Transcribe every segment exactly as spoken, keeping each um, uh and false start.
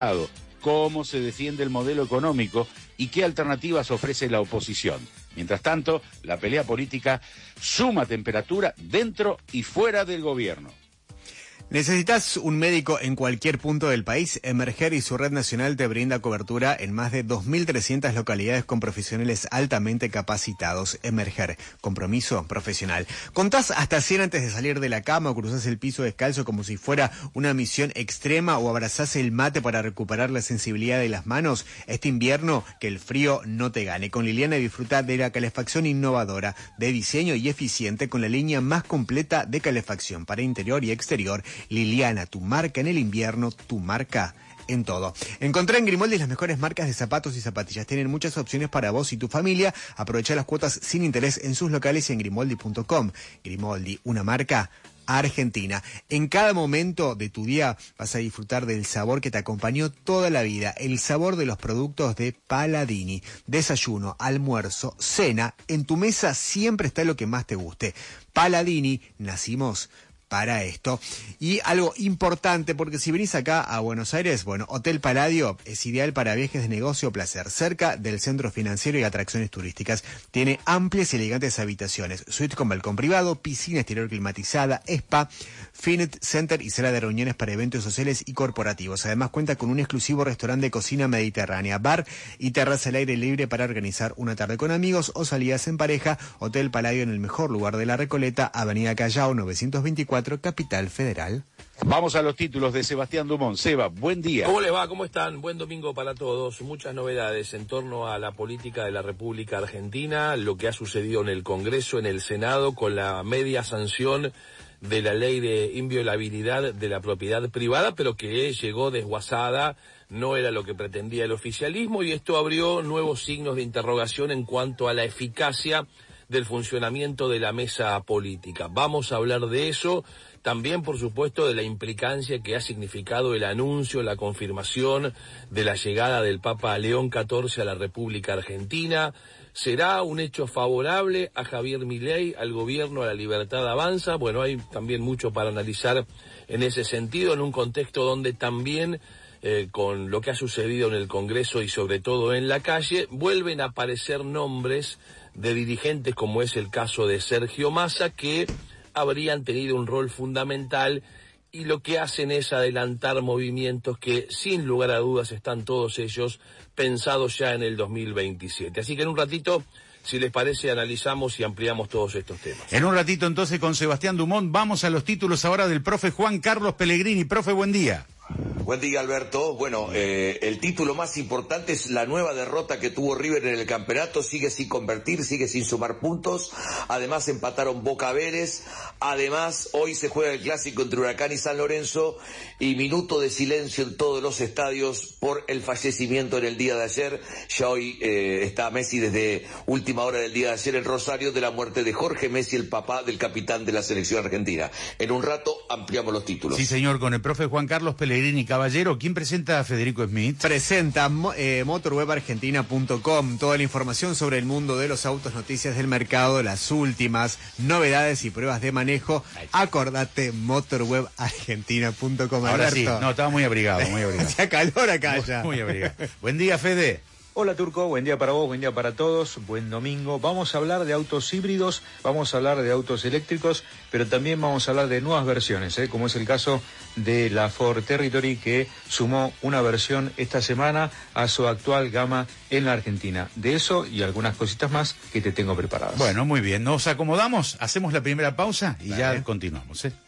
cómo se defiende el modelo económico y qué alternativas ofrece la oposición. Mientras tanto, la pelea política suma temperatura dentro y fuera del gobierno. ¿Necesitas un médico en cualquier punto del país? Emerger y su red nacional te brinda cobertura en más de dos mil trescientas localidades con profesionales altamente capacitados. Emerger, compromiso profesional. ¿Contás hasta cien antes de salir de la cama o cruzás el piso descalzo como si fuera una misión extrema o abrazás el mate para recuperar la sensibilidad de las manos? Este invierno, que el frío no te gane. Con Liliana disfruta de la calefacción innovadora, de diseño y eficiente, con la línea más completa de calefacción para interior y exterior. Liliana, tu marca en el invierno, tu marca en todo. Encontrá en Grimaldi las mejores marcas de zapatos y zapatillas. Tienen muchas opciones para vos y tu familia. Aprovecha las cuotas sin interés en sus locales y en grimaldi punto com. Grimaldi, una marca argentina. En cada momento de tu día vas a disfrutar del sabor que te acompañó toda la vida, el sabor de los productos de Paladini. Desayuno, almuerzo, cena, en tu mesa siempre está lo que más te guste. Paladini, nacimos para esto. Y algo importante, porque si venís acá a Buenos Aires, bueno, Hotel Palladio es ideal para viajes de negocio o placer, cerca del centro financiero y atracciones turísticas. Tiene amplias y elegantes habitaciones, suite con balcón privado, piscina exterior climatizada, spa, fitness center y sala de reuniones para eventos sociales y corporativos. Además cuenta con un exclusivo restaurante de cocina mediterránea, bar y terraza al aire libre para organizar una tarde con amigos o salidas en pareja. Hotel Palladio en el mejor lugar de la Recoleta, Avenida Callao novecientos veinticuatro, Capital Federal. Vamos a los títulos de Sebastián Dumont. Seba, buen día. ¿Cómo les va? ¿Cómo están? Buen domingo para todos. Muchas novedades en torno a la política de la República Argentina, lo que ha sucedido en el Congreso, en el Senado, con la media sanción de la ley de inviolabilidad de la propiedad privada, pero que llegó desguazada, no era lo que pretendía el oficialismo, y esto abrió nuevos signos de interrogación en cuanto a la eficacia del funcionamiento de la mesa política. Vamos a hablar de eso, también por supuesto de la implicancia que ha significado el anuncio, la confirmación de la llegada del Papa León catorce a la República Argentina. ¿Será un hecho favorable a Javier Milei, al gobierno, a la Libertad Avanza? Bueno, hay también mucho para analizar en ese sentido, en un contexto donde también, eh, con lo que ha sucedido en el Congreso y sobre todo en la calle, vuelven a aparecer nombres de dirigentes, como es el caso de Sergio Massa, que habrían tenido un rol fundamental, y lo que hacen es adelantar movimientos que sin lugar a dudas están todos ellos pensados ya en el dos mil veintisiete. Así que en un ratito, si les parece, analizamos y ampliamos todos estos temas. En un ratito entonces con Sebastián Dumont vamos a los títulos ahora del profe Juan Carlos Pellegrini. Profe, buen día. Buen día, Alberto. Bueno, eh, el título más importante es la nueva derrota que tuvo River en el campeonato. Sigue sin convertir, sigue sin sumar puntos. Además empataron Boca Vélez. Además, hoy se juega el clásico entre Huracán y San Lorenzo. Y minuto de silencio en todos los estadios por el fallecimiento en el día de ayer. Ya hoy eh, está Messi desde última hora del día de ayer en Rosario, de la muerte de Jorge Messi, el papá del capitán de la selección argentina. En un rato ampliamos los títulos. Sí, señor, con el profe Juan Carlos Pellegrini. Caballero, ¿quién presenta a Federico Smith? Presenta eh, motorweb argentina punto com, toda la información sobre el mundo de los autos, noticias del mercado, las últimas novedades y pruebas de manejo. Acordate, motorweb argentina punto com. Ahora sí, no, estaba muy abrigado, muy abrigado. Hacía calor acá muy, ya. Muy abrigado. Buen día, Fede. Hola Turco, buen día para vos, buen día para todos, buen domingo. Vamos a hablar de autos híbridos, vamos a hablar de autos eléctricos, pero también vamos a hablar de nuevas versiones, ¿eh? Como es el caso de la Ford Territory, que sumó una versión esta semana a su actual gama en la Argentina. De eso y algunas cositas más que te tengo preparadas. Bueno, muy bien, nos acomodamos, hacemos la primera pausa y Dale. ya continuamos, ¿eh?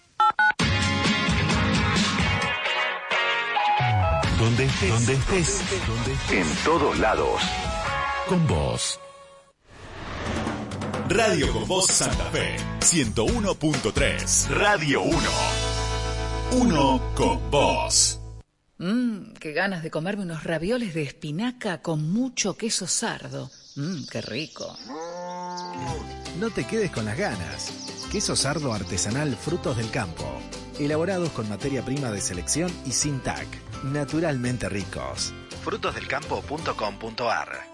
Donde estés, donde estés, donde estés, en todos lados. Con vos. Radio con Voz Santa Fe, ciento uno punto tres. Radio uno. Uno con vos. Mmm, qué ganas de comerme unos ravioles de espinaca con mucho queso sardo. Mmm, qué rico. No te quedes con las ganas. Queso sardo artesanal Frutos del Campo. Elaborados con materia prima de selección y sin T A C. Naturalmente ricos. frutos del campo punto com punto a r.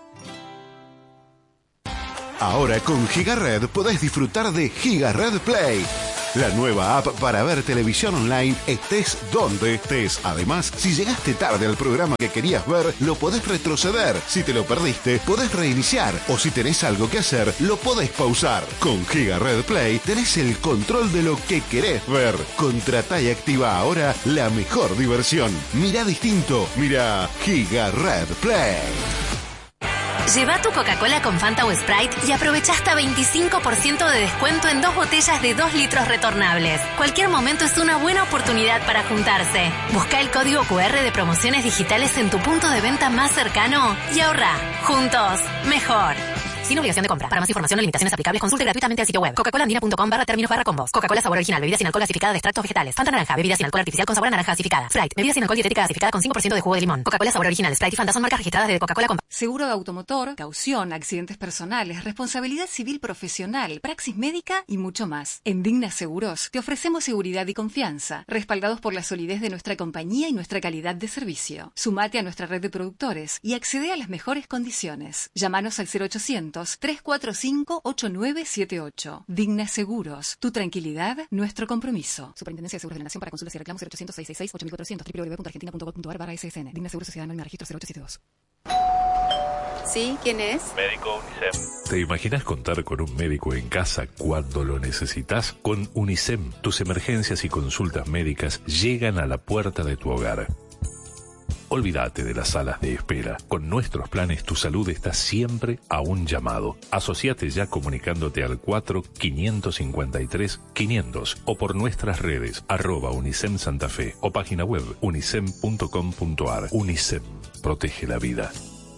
Ahora con Gigared podés disfrutar de Gigared Play. La nueva app para ver televisión online estés donde estés. Además, si llegaste tarde al programa que querías ver, lo podés retroceder. Si te lo perdiste, podés reiniciar. O si tenés algo que hacer, lo podés pausar. Con Giga Red Play tenés el control de lo que querés ver. Contratá y activa ahora la mejor diversión. Mirá distinto. Mirá Giga Red Play. Lleva tu Coca-Cola con Fanta o Sprite y aprovecha hasta veinticinco por ciento de descuento en dos botellas de dos litros retornables. Cualquier momento es una buena oportunidad para juntarse. Busca el código cu erre de promociones digitales en tu punto de venta más cercano y ahorra. Juntos, mejor. Sin obligación de compra. Para más información o limitaciones aplicables, consulte gratuitamente el sitio web coca cola andina punto com barra términos barra combos. Coca-Cola sabor original, bebida sin alcohol gasificada de extractos vegetales. Fanta naranja, bebida sin alcohol artificial con sabor a naranja gasificada. Sprite, bebida sin alcohol dietética gasificada con cinco por ciento de jugo de limón. Coca-Cola sabor original, Sprite y Fanta son marcas registradas de Coca-Cola con... Seguro de automotor, caución, accidentes personales, responsabilidad civil profesional, praxis médica y mucho más. En Digna Seguros te ofrecemos seguridad y confianza, respaldados por la solidez de nuestra compañía y nuestra calidad de servicio. Sumate a nuestra red de productores y accede a las mejores condiciones. Llámanos al cero ochocientos, trescientos cuarenta y cinco, ochenta y nueve setenta y ocho. Digna Seguros. Tu tranquilidad, nuestro compromiso. Superintendencia de Seguros de la Nación. Para consultas y reclamos cero ochocientos, seiscientos sesenta y seis, ocho mil cuatrocientos. doble u doble u doble u punto argentina punto gov punto ar barra ese ese ene. Digna Seguros Sociedad Anónima Registro cero ocho siete dos. ¿Sí? ¿Quién es? Médico UNICEM. ¿Te imaginas contar con un médico en casa cuando lo necesitas? Con UNICEM, tus emergencias y consultas médicas llegan a la puerta de tu hogar. Olvídate de las salas de espera. Con nuestros planes tu salud está siempre a un llamado. Asociate ya comunicándote al cuatro cinco cinco tres quinientos o por nuestras redes arroba Unicem Santa Fe o página web unicem punto com punto ar. UNICEM. Protege la vida.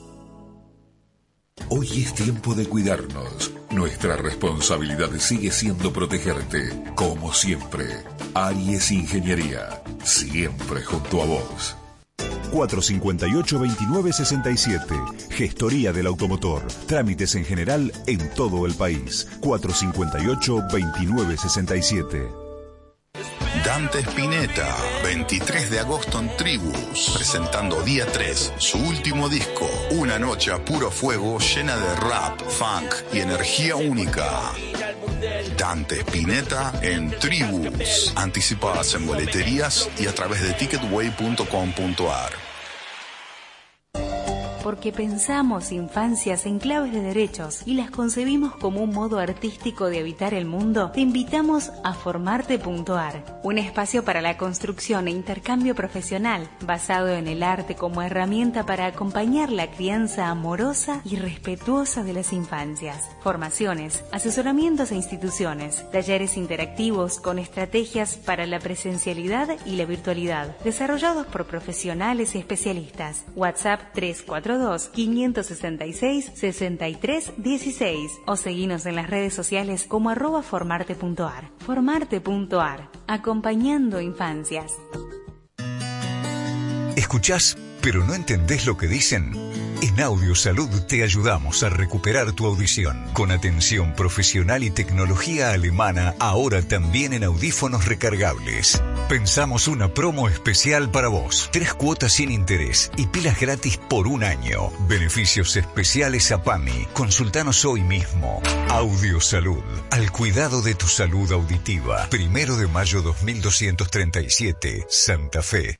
Hoy es tiempo de cuidarnos. Nuestra responsabilidad sigue siendo protegerte. Como siempre, Aries Ingeniería. Siempre junto a vos. cuatro cinco ocho, veintinueve sesenta y siete. Gestoría del automotor. Trámites en general en todo el país. cuatro cinco ocho, veintinueve sesenta y siete. Dante Spinetta, veintitrés de agosto en Tribus, presentando día tres, su último disco, una noche a puro fuego llena de rap, funk y energía única. Dante Spinetta en Tribus, anticipadas en boleterías y a través de ticketway punto com punto ar. Porque pensamos infancias en claves de derechos y las concebimos como un modo artístico de habitar el mundo, te invitamos a formarte punto ar, un espacio para la construcción e intercambio profesional basado en el arte como herramienta para acompañar la crianza amorosa y respetuosa de las infancias. Formaciones, asesoramientos e instituciones, talleres interactivos con estrategias para la presencialidad y la virtualidad, desarrollados por profesionales y especialistas. WhatsApp tres cuatro dos, cinco seis seis, seis tres uno seis o seguinos en las redes sociales como arroba formarte punto ar. Formarte punto ar, acompañando infancias. ¿Escuchás, pero no entendés lo que dicen? En Audiosalud te ayudamos a recuperar tu audición con atención profesional y tecnología alemana, ahora también en audífonos recargables. Pensamos una promo especial para vos. Tres cuotas sin interés y pilas gratis por un año. Beneficios especiales a PAMI. Consultanos hoy mismo. Audiosalud. Al cuidado de tu salud auditiva. Primero de mayo dos mil doscientos treinta y siete. Santa Fe.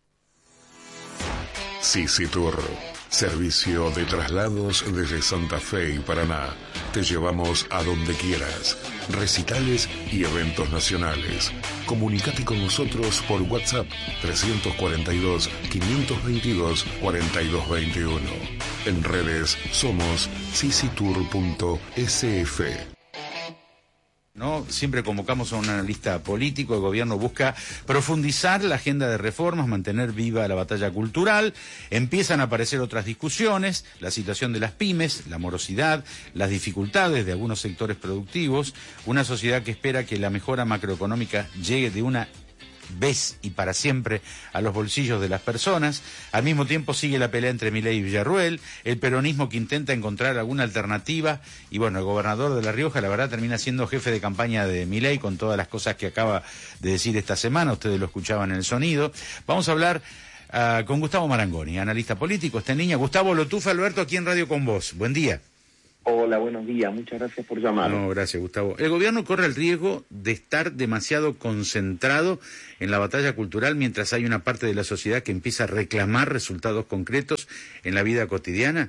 Sisi Tour. Servicio de traslados desde Santa Fe y Paraná. Te llevamos a donde quieras. Recitales y eventos nacionales. Comunicate con nosotros por WhatsApp trescientos cuarenta y dos, quinientos veintidós, cuarenta y dos veintiuno. En redes somos sisitour punto ese efe. ¿No? Siempre convocamos a un analista político. El gobierno busca profundizar la agenda de reformas, mantener viva la batalla cultural. Empiezan a aparecer otras discusiones, la situación de las pymes, la morosidad, las dificultades de algunos sectores productivos, una sociedad que espera que la mejora macroeconómica llegue de una vez y para siempre a los bolsillos de las personas. Al mismo tiempo sigue la pelea entre Milei y Villarruel, el peronismo que intenta encontrar alguna alternativa, y bueno, el gobernador de La Rioja la verdad termina siendo jefe de campaña de Milei con todas las cosas que acaba de decir esta semana. Ustedes lo escuchaban en el sonido. Vamos a hablar uh, con Gustavo Marangoni, analista político, está en línea. Gustavo, lo tufa Alberto aquí en Radio Con Vos. Buen día. Hola, buenos días, muchas gracias por llamar. No, gracias, Gustavo. El gobierno corre el riesgo de estar demasiado concentrado en la batalla cultural mientras hay una parte de la sociedad que empieza a reclamar resultados concretos en la vida cotidiana.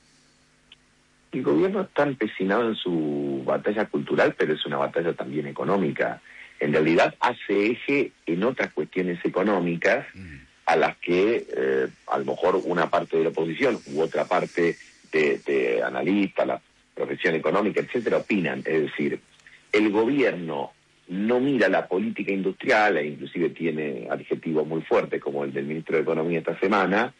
El gobierno está empecinado en su batalla cultural, pero es una batalla también económica. En realidad hace eje en otras cuestiones económicas a las que eh, a lo mejor una parte de la oposición u otra parte de, de analistas, la profesión económica, etcétera, opinan. Es decir, el gobierno no mira la política industrial, e inclusive tiene adjetivos muy fuertes como el del ministro de Economía esta semana,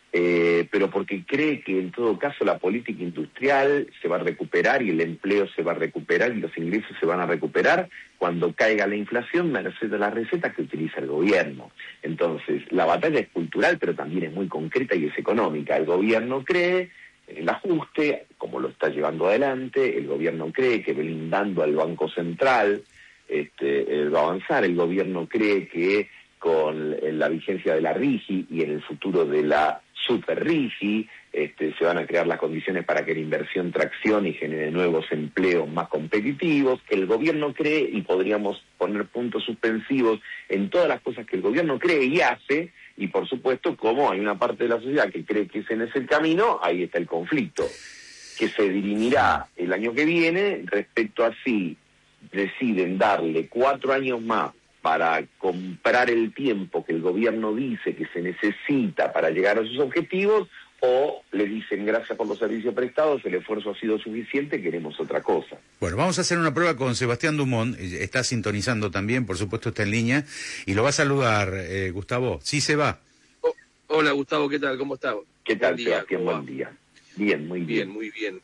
Eh, pero porque cree que en todo caso la política industrial se va a recuperar y el empleo se va a recuperar y los ingresos se van a recuperar cuando caiga la inflación merced a las recetas que utiliza el gobierno. Entonces, la batalla es cultural, pero también es muy concreta y es económica. El gobierno cree en el ajuste, como lo está llevando adelante, el gobierno cree que blindando al Banco Central este, eh, va a avanzar, el gobierno cree que con la vigencia de la RIGI y en el futuro de la Super RIGI, este, se van a crear las condiciones para que la inversión traccione y genere nuevos empleos más competitivos, que el gobierno cree, y podríamos poner puntos suspensivos en todas las cosas que el gobierno cree y hace, y por supuesto, como hay una parte de la sociedad que cree que ese no es el camino, ahí está el conflicto, que se dirimirá el año que viene respecto a si deciden darle cuatro años más para comprar el tiempo que el gobierno dice que se necesita para llegar a sus objetivos, o le dicen gracias por los servicios prestados, el esfuerzo ha sido suficiente, queremos otra cosa. Bueno, vamos a hacer una prueba con Sebastián Dumont, está sintonizando también, por supuesto está en línea, y lo va a saludar, eh, Gustavo. Sí, se va. Oh, hola, Gustavo, ¿qué tal? ¿Cómo estás? ¿Qué tal, buen Sebastián? Día, buen día. Bien, muy bien. Bien, muy bien.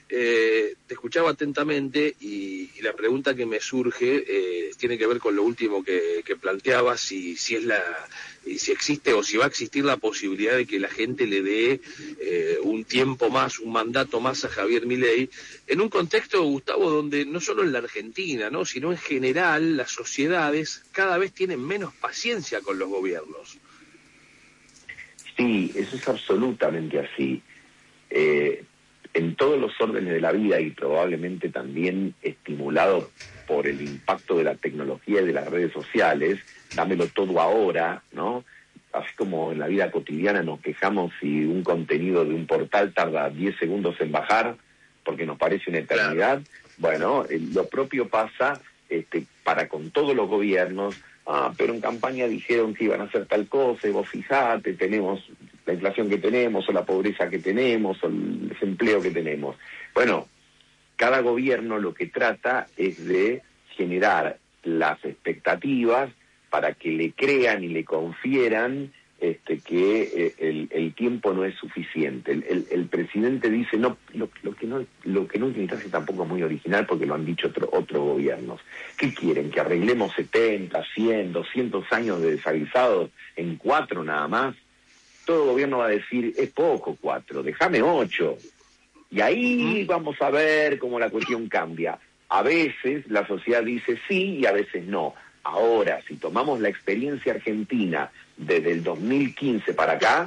Eh, te escuchaba atentamente y, y la pregunta que me surge eh, tiene que ver con lo último que, que planteabas, si, si es la, si existe o si va a existir la posibilidad de que la gente le dé eh, un tiempo más, un mandato más a Javier Milei, en un contexto, Gustavo, donde no solo en la Argentina, ¿no?, sino en general las sociedades cada vez tienen menos paciencia con los gobiernos. Sí, eso es absolutamente así. Eh, en todos los órdenes de la vida y probablemente también estimulado por el impacto de la tecnología y de las redes sociales, dámelo todo ahora, ¿no? Así como en la vida cotidiana nos quejamos si un contenido de un portal tarda diez segundos en bajar porque nos parece una eternidad, bueno, eh, lo propio pasa este, para con todos los gobiernos. Ah, pero en campaña dijeron que iban a hacer tal cosa, y vos fijate, tenemos la inflación que tenemos, o la pobreza que tenemos, o el desempleo que tenemos. Bueno, cada gobierno lo que trata es de generar las expectativas para que le crean y le confieran este, que eh, el, el tiempo no es suficiente. El, el, el presidente dice, no, lo, lo que no lo que no necesita tampoco es muy original, porque lo han dicho otro, otros gobiernos. ¿Qué quieren? ¿Que arreglemos setenta, cien, doscientos años de desaguisados en cuatro nada más? Todo gobierno va a decir, es poco cuatro, déjame ocho. Y ahí vamos a ver cómo la cuestión cambia. A veces la sociedad dice sí y a veces no. Ahora, si tomamos la experiencia argentina desde el dos mil quince para acá,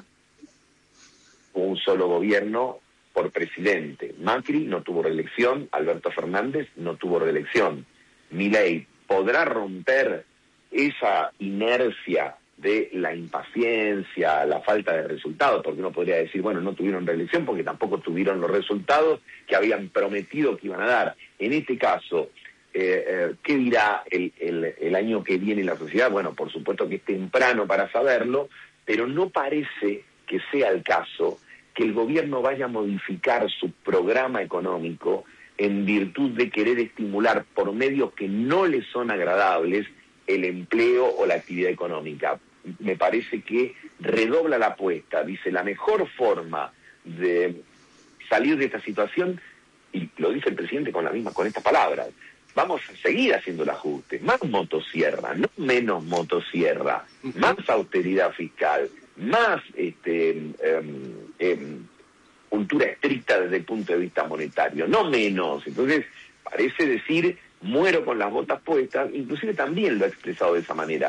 un solo gobierno por presidente. Macri no tuvo reelección, Alberto Fernández no tuvo reelección. Milei podrá romper esa inercia de la impaciencia, la falta de resultados, porque uno podría decir, bueno, no tuvieron reelección porque tampoco tuvieron los resultados que habían prometido que iban a dar. En este caso, eh, eh, ¿qué dirá el, el, el año que viene la sociedad? Bueno, por supuesto que es temprano para saberlo, pero no parece que sea el caso que el gobierno vaya a modificar su programa económico en virtud de querer estimular por medios que no le son agradables el empleo o la actividad económica. Me parece que redobla la apuesta, dice, la mejor forma de salir de esta situación, y lo dice el presidente con la misma, con estas palabras, vamos a seguir haciendo el ajuste, más motosierra, no menos motosierra, más austeridad fiscal, más este eh, eh, cultura estricta desde el punto de vista monetario, no menos. Entonces, parece decir, muero con las botas puestas, inclusive también lo ha expresado de esa manera.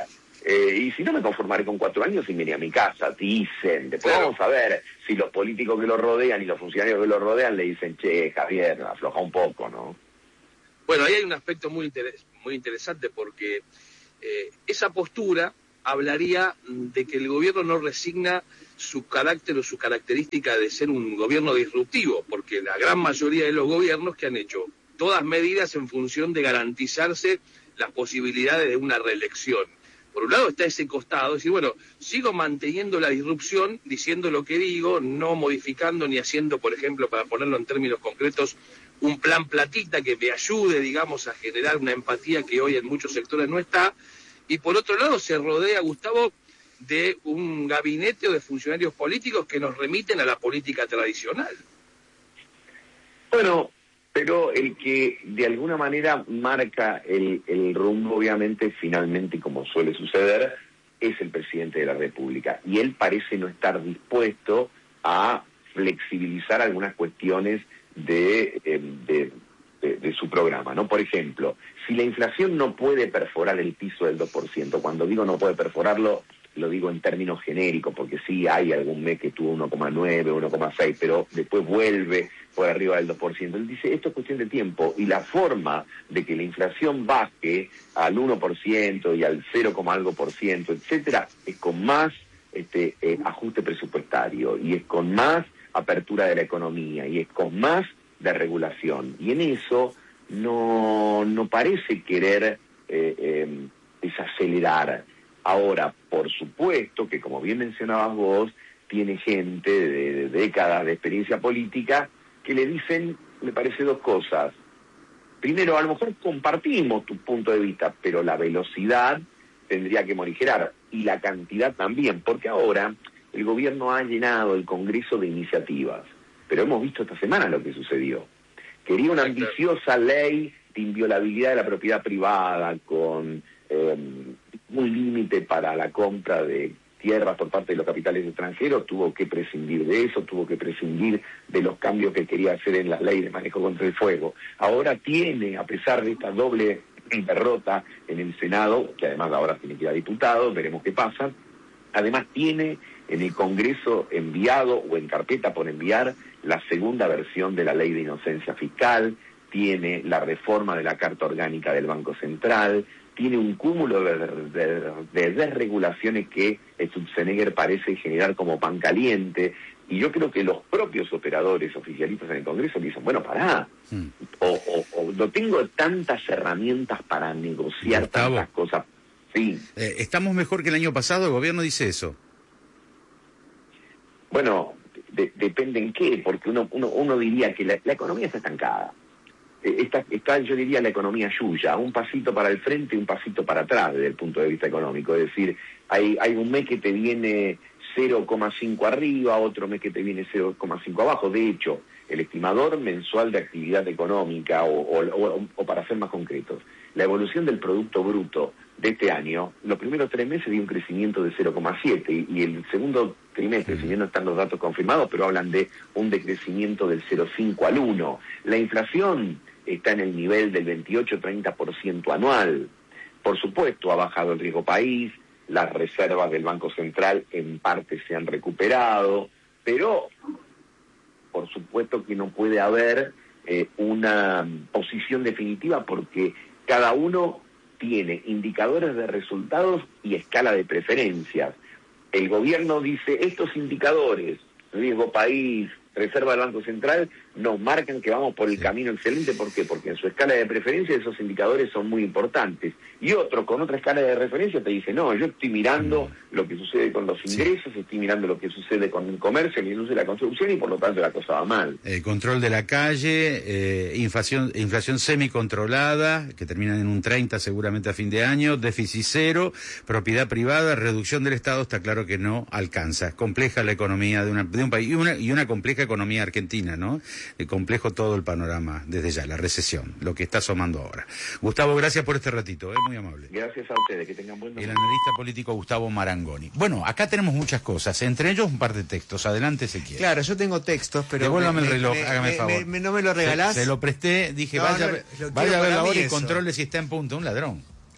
Eh, y si no, me conformaré con cuatro años y me iré a mi casa, dicen. Después Claro. vamos a ver si los políticos que lo rodean y los funcionarios que lo rodean le dicen, che, Javier, afloja un poco, ¿no? Bueno, ahí hay un aspecto muy, interes- muy interesante porque eh, esa postura hablaría de que el gobierno no resigna su carácter o su característica de ser un gobierno disruptivo, porque la gran mayoría de los gobiernos que han hecho todas medidas en función de garantizarse las posibilidades de una reelección. Por un lado está ese costado, decir, bueno, sigo manteniendo la disrupción, diciendo lo que digo, no modificando ni haciendo, por ejemplo, para ponerlo en términos concretos, un plan platita que me ayude, digamos, a generar una empatía que hoy en muchos sectores no está. Y por otro lado se rodea, Gustavo, de un gabinete o de funcionarios políticos que nos remiten a la política tradicional. Bueno, pero el que de alguna manera marca el, el rumbo, obviamente, finalmente, como suele suceder, es el presidente de la República. Y él parece no estar dispuesto a flexibilizar algunas cuestiones de, eh, de, de, de su programa, ¿no? Por ejemplo, si la inflación no puede perforar el piso del dos por ciento, cuando digo no puede perforarlo, lo digo en términos genéricos, porque sí hay algún mes que tuvo uno coma nueve, uno coma seis, pero después vuelve por arriba del dos por ciento. Él dice, esto es cuestión de tiempo, y la forma de que la inflación baje al uno por ciento y al cero, algo por ciento, etcétera, es con más este, eh, ajuste presupuestario, y es con más apertura de la economía, y es con más de regulación. Y en eso no, no parece querer eh, eh, desacelerar. Ahora, por supuesto que, como bien mencionabas vos, tiene gente de, de décadas de experiencia política que le dicen, me parece, dos cosas. Primero, a lo mejor compartimos tu punto de vista, pero la velocidad tendría que morigerar, y la cantidad también, porque ahora el gobierno ha llenado el Congreso de iniciativas, pero hemos visto esta semana lo que sucedió. Quería una ambiciosa ley de inviolabilidad de la propiedad privada, con eh, un límite para la compra de tierras por parte de los capitales extranjeros, tuvo que prescindir de eso, tuvo que prescindir de los cambios que quería hacer en la ley de manejo contra el fuego. Ahora tiene, a pesar de esta doble derrota en el Senado, que además ahora tiene que ir a diputado, veremos qué pasa, además tiene en el Congreso enviado o en carpeta por enviar la segunda versión de la ley de inocencia fiscal, tiene la reforma de la Carta Orgánica del Banco Central, tiene un cúmulo de, de, de desregulaciones que Sturzenegger parece generar como pan caliente, y yo creo que los propios operadores oficialistas en el Congreso dicen, bueno, pará, mm. o, o, o no tengo tantas herramientas para negociar Gustavo, tantas cosas. Sí. Eh, ¿Estamos mejor que el año pasado? ¿El gobierno dice eso? Bueno, de, depende en qué, porque uno, uno, uno diría que la, la economía está estancada. Está, está, yo diría, la economía yuya, un pasito para el frente y un pasito para atrás desde el punto de vista económico. Es decir, hay, hay un mes que te viene cero coma cinco arriba, otro mes que te viene cero coma cinco abajo. De hecho, el estimador mensual de actividad económica, o, o, o, o para ser más concretos, la evolución del Producto Bruto de este año, los primeros tres meses dio un crecimiento de cero coma siete, y, y el segundo trimestre, si bien no están los datos confirmados, pero hablan de un decrecimiento del cero coma cinco al uno. La inflación está en el nivel del veintiocho a treinta por ciento anual. Por supuesto, ha bajado el riesgo país, las reservas del Banco Central en parte se han recuperado, pero por supuesto que no puede haber eh, una posición definitiva, porque cada uno tiene indicadores de resultados y escala de preferencias. El gobierno dice, estos indicadores, riesgo país, reserva del Banco Central, nos marcan que vamos por el camino excelente. ¿Por qué? Porque en su escala de preferencia esos indicadores son muy importantes. Y otro, con otra escala de referencia, te dice, no, yo estoy mirando lo que sucede con los ingresos, sí. estoy mirando lo que sucede con el comercio, la industria de la construcción, y por lo tanto la cosa va mal. El control de la calle, eh, inflación, inflación semicontrolada, que termina en un treinta seguramente a fin de año, déficit cero, propiedad privada, reducción del Estado, está claro que no alcanza. Compleja la economía de, una, de un país, y una, y una compleja economía argentina, ¿no? Eh, complejo todo el panorama desde ya, la recesión, lo que está asomando ahora. Gustavo, gracias por este ratito, ¿eh? Muy amable. Gracias a ustedes, que tengan buen domingo. El analista político Gustavo Marangoni. Bueno, acá tenemos muchas cosas, entre ellos un par de textos. Adelante, Ezequiel. Claro, yo tengo textos, pero... Devuélvame me, el reloj, me, hágame me, favor. Me, me, ¿No me lo regalás? Se, se lo presté, dije, no, vaya, no, vaya a ver la hora y controle si está en punto. Un ladrón.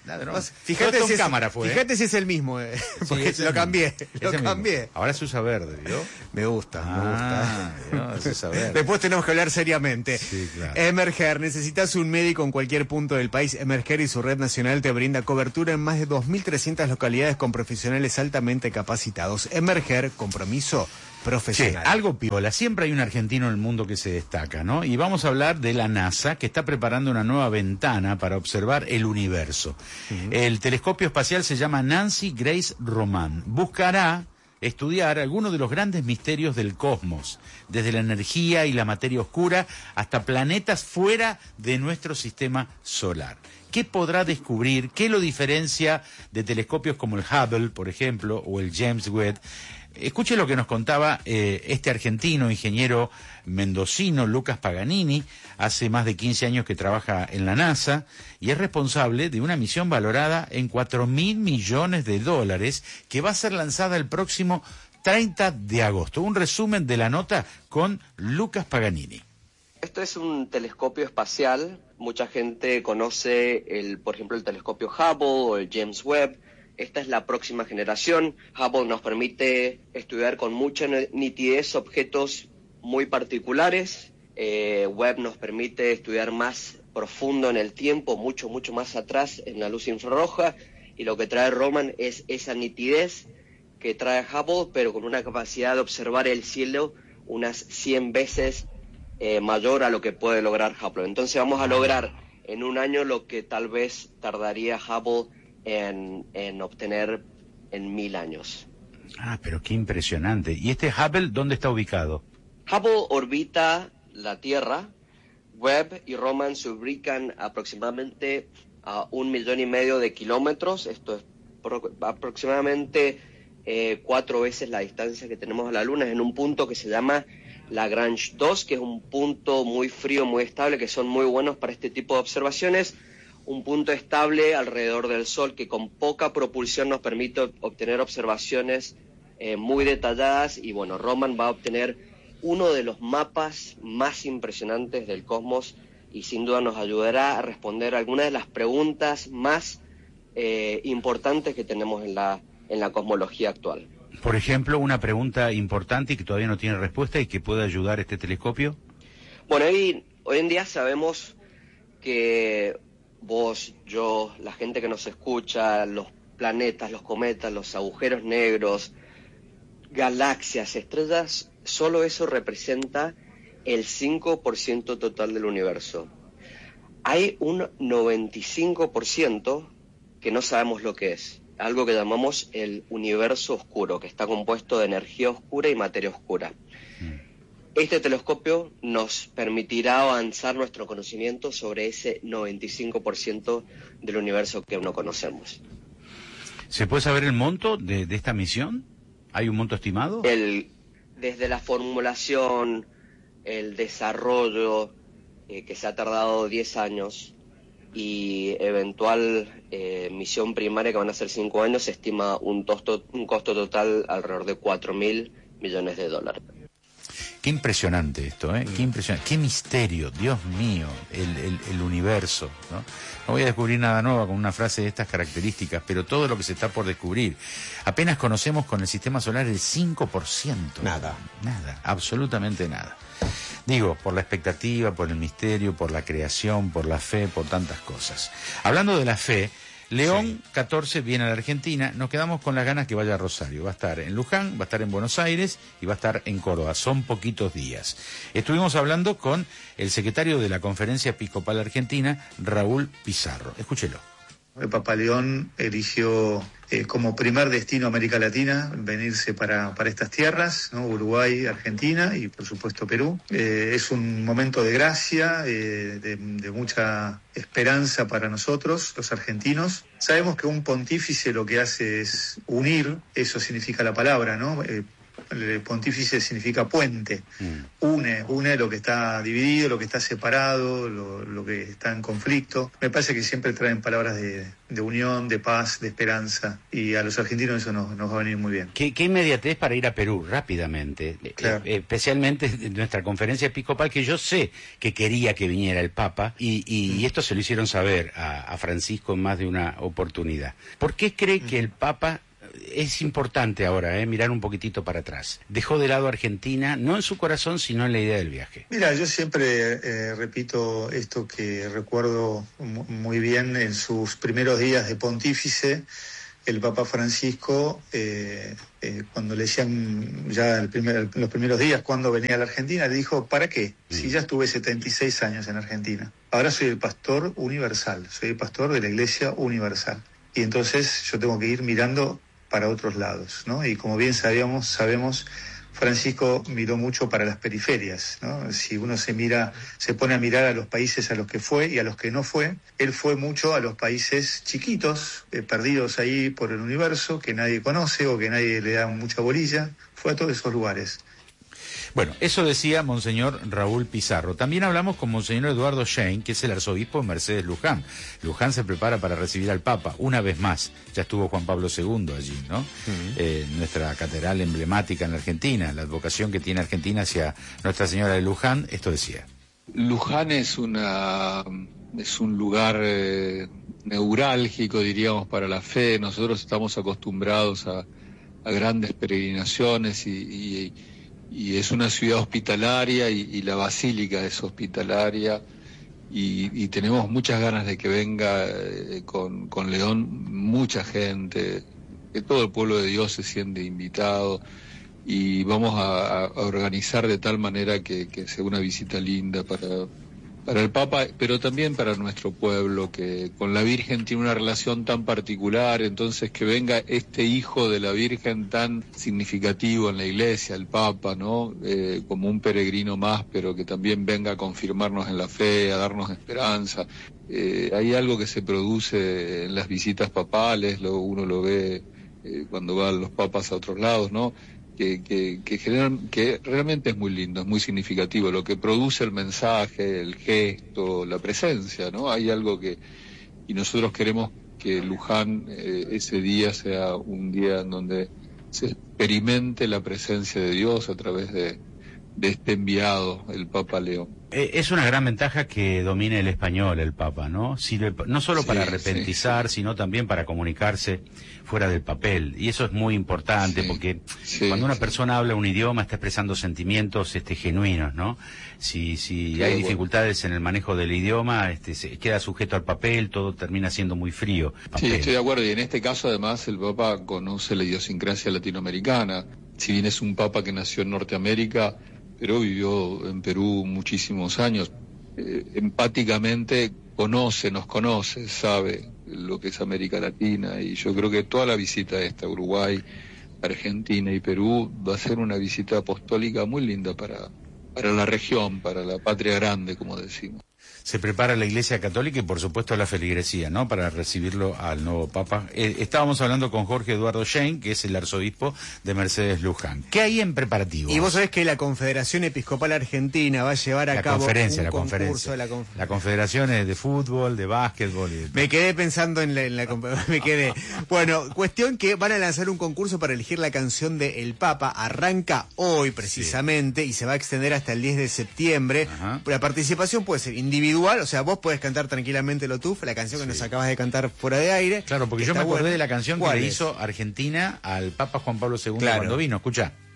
Ladrón. Fíjate, Todo si es, cámara fue, fíjate ¿eh? si es el mismo, eh, porque Sí, lo cambié, lo ese cambié. mismo. Ahora se usa verde, ¿vio? Me gusta, Ah, me gusta. ¿vio? Se usa verde. Después tenemos que hablar seriamente. Sí, claro. Emerger, necesitas un médico en cualquier punto del país. Emerger y su red nacional te brinda cobertura en más de dos mil trescientas localidades con profesionales altamente capacitados. Emerger, compromiso profesional. Che, algo piola. Siempre hay un argentino en el mundo que se destaca, ¿no? Y vamos a hablar de la NASA, que está preparando una nueva ventana para observar el universo. Uh-huh. El telescopio espacial se llama Nancy Grace Roman. Buscará estudiar algunos de los grandes misterios del cosmos, desde la energía y la materia oscura hasta planetas fuera de nuestro sistema solar. ¿Qué podrá descubrir? ¿Qué lo diferencia de telescopios como el Hubble, por ejemplo, o el James Webb? Escuche lo que nos contaba eh, este argentino, ingeniero mendocino, Lucas Paganini. Hace más de quince años que trabaja en la NASA y es responsable de una misión valorada en cuatro mil millones de dólares que va a ser lanzada el próximo treinta de agosto. Un resumen de la nota con Lucas Paganini. Esto es un telescopio espacial. Mucha gente conoce, el, por ejemplo, el telescopio Hubble o el James Webb. Esta es la próxima generación. Hubble nos permite estudiar con mucha nitidez objetos muy particulares. Eh, Webb nos permite estudiar más profundo en el tiempo, mucho, mucho más atrás en la luz infrarroja. Y lo que trae Roman es esa nitidez que trae Hubble, pero con una capacidad de observar el cielo unas cien veces eh, mayor a lo que puede lograr Hubble. Entonces vamos a lograr en un año lo que tal vez tardaría Hubble En, en obtener en mil años. Ah, pero qué impresionante. ¿Y este Hubble dónde está ubicado? Hubble orbita la Tierra. Webb y Roman se ubican aproximadamente a un millón y medio de kilómetros. Esto es pro, aproximadamente eh, cuatro veces la distancia que tenemos a la Luna. Es en un punto que se llama Lagrange dos, que es un punto muy frío, muy estable, que son muy buenos para este tipo de observaciones. Un punto estable alrededor del Sol que con poca propulsión nos permite obtener observaciones eh, muy detalladas y bueno, Roman va a obtener uno de los mapas más impresionantes del cosmos y sin duda nos ayudará a responder algunas de las preguntas más eh, importantes que tenemos en la, en la cosmología actual. Por ejemplo, una pregunta importante y que todavía no tiene respuesta y que puede ayudar este telescopio. Bueno, hoy, hoy en día sabemos que vos, yo, la gente que nos escucha, los planetas, los cometas, los agujeros negros, galaxias, estrellas, solo eso representa el cinco por ciento total del universo. Hay un noventa y cinco por ciento que no sabemos lo que es, algo que llamamos el universo oscuro, que está compuesto de energía oscura y materia oscura. Este telescopio nos permitirá avanzar nuestro conocimiento sobre ese noventa y cinco por ciento del universo que no conocemos. ¿Se puede saber el monto de, de esta misión? ¿Hay un monto estimado? El, desde la formulación, el desarrollo, eh, que se ha tardado diez años, y eventual eh, misión primaria, que van a ser cinco años, se estima un, tosto, un costo total alrededor de cuatro mil millones de dólares. Qué impresionante esto, ¿eh? Qué impresionante, qué misterio, Dios mío, el, el, el universo, ¿no? No voy a descubrir nada nuevo con una frase de estas características, pero todo lo que se está por descubrir. Apenas conocemos con el sistema solar el cinco por ciento. Nada. Nada, absolutamente nada. Digo, por la expectativa, por el misterio, por la creación, por la fe, por tantas cosas. Hablando de la fe, León sí. catorce viene a la Argentina, nos quedamos con las ganas que vaya a Rosario. Va a estar en Luján, va a estar en Buenos Aires y va a estar en Córdoba. Son poquitos días. Estuvimos hablando con el secretario de la Conferencia Episcopal Argentina, Raúl Pizarro. Escúchelo. El Papa León eligió eh, como primer destino América Latina venirse para, para estas tierras, ¿no? Uruguay, Argentina y por supuesto Perú. Eh, es un momento de gracia, eh, de, de mucha esperanza para nosotros, los argentinos. Sabemos que un pontífice lo que hace es unir, eso significa la palabra, ¿no? Eh, el pontífice significa puente, mm. une, une lo que está dividido, lo que está separado, lo, lo que está en conflicto. Me parece que siempre traen palabras de, de unión, de paz, de esperanza, y a los argentinos eso nos, nos va a venir muy bien. ¿Qué, qué inmediatez para ir a Perú rápidamente? Claro. Eh, especialmente en nuestra conferencia episcopal, que yo sé que quería que viniera el Papa, y, y, mm. y esto se lo hicieron saber a, a Francisco en más de una oportunidad. ¿Por qué cree mm. que el Papa... Es importante ahora, eh, mirar un poquitito para atrás. Dejó de lado a Argentina, no en su corazón, sino en la idea del viaje? Mira, yo siempre eh, repito esto que recuerdo muy bien en sus primeros días de pontífice. El Papa Francisco, eh, eh, cuando le decían ya el primer, los primeros días cuando venía a la Argentina, le dijo, ¿para qué? Si ya estuve setenta y seis años en Argentina. Ahora soy el pastor universal, soy el pastor de la Iglesia Universal. Y entonces yo tengo que ir mirando para otros lados, ¿no? Y como bien sabíamos, sabemos, Francisco miró mucho para las periferias, ¿no? Si uno se mira, se pone a mirar a los países a los que fue y a los que no fue, él fue mucho a los países chiquitos, eh, perdidos ahí por el universo, que nadie conoce o que nadie le da mucha bolilla, fue a todos esos lugares. Bueno, eso decía Monseñor Raúl Pizarro. También hablamos con Monseñor Eduardo Schein, que es el arzobispo de Mercedes Luján. Luján se prepara para recibir al Papa una vez más. Ya estuvo Juan Pablo segundo allí, ¿no? Uh-huh. Eh, nuestra catedral emblemática en la Argentina, la advocación que tiene Argentina hacia Nuestra Señora de Luján. Esto decía. Luján es una es un lugar eh, neurálgico, diríamos, para la fe. Nosotros estamos acostumbrados a, a grandes peregrinaciones y... y y es una ciudad hospitalaria y, y la basílica es hospitalaria y, y tenemos muchas ganas de que venga eh, con, con León mucha gente, que todo el pueblo de Dios se siente invitado y vamos a, a organizar de tal manera que, que sea una visita linda para, para el Papa, pero también para nuestro pueblo, que con la Virgen tiene una relación tan particular, entonces que venga este hijo de la Virgen tan significativo en la Iglesia, el Papa, ¿no? Eh, como un peregrino más, pero que también venga a confirmarnos en la fe, a darnos esperanza. Eh, hay algo que se produce en las visitas papales, lo, uno lo ve eh, cuando van los papas a otros lados, ¿no? Que, que, que, generan, que realmente es muy lindo, es muy significativo, lo que produce el mensaje, el gesto, la presencia, ¿no? Hay algo que, y nosotros queremos que Luján eh, ese día sea un día en donde se experimente la presencia de Dios a través de, de este enviado, el Papa León. Es una gran ventaja que domine el español el Papa, ¿no? Sirve no solo para sí, arrepentizar, sí, sí. sino también para comunicarse fuera del papel. Y eso es muy importante, sí, porque sí, cuando una sí. persona habla un idioma está expresando sentimientos este, genuinos, ¿no? Si, si sí, hay bueno. dificultades en el manejo del idioma, este, se queda sujeto al papel, todo termina siendo muy frío. Papel. Sí, estoy de acuerdo. Y en este caso, además, el Papa conoce la idiosincrasia latinoamericana. Si bien es un Papa que nació en Norteamérica, pero vivió en Perú muchísimos años. Eh, empáticamente conoce, nos conoce, sabe lo que es América Latina, y yo creo que toda la visita esta, Uruguay, Argentina y Perú, va a ser una visita apostólica muy linda para, para la región, para la patria grande, como decimos. Se prepara la Iglesia Católica y por supuesto la feligresía, ¿no?, para recibirlo al nuevo Papa. Eh, estábamos hablando con Jorge Eduardo Schein, que es el arzobispo de Mercedes Luján. ¿Qué hay en preparativo? Y vos sabés que la Confederación Episcopal Argentina va a llevar a la cabo conferencia, un la concurso conferencia. de la conferencia. La confederación es de fútbol, de básquetbol. Y de... Me quedé pensando en la, en la me quedé. Bueno, cuestión que van a lanzar un concurso para elegir la canción de El Papa. Arranca hoy precisamente, sí, y se va a extender hasta el diez de septiembre. Ajá. La participación puede ser individual, o sea, vos podés cantar tranquilamente lo tuf, la canción que sí. nos acabas de cantar fuera de aire. Claro, porque yo me acordé buena. de la canción que le hizo Argentina al Papa Juan Pablo segundo claro. cuando vino, escuchá.